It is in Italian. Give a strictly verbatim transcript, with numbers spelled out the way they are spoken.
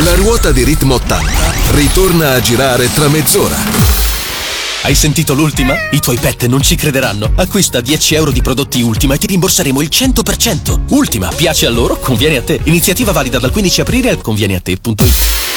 La ruota di Ritmo ottanta ritorna a girare tra mezz'ora. Hai sentito l'Ultima? I tuoi pet non ci crederanno. Acquista dieci euro di prodotti Ultima e ti rimborseremo il cento per cento. Ultima, piace a loro, conviene a te. Iniziativa valida dal quindici aprile al conviene a te punto it.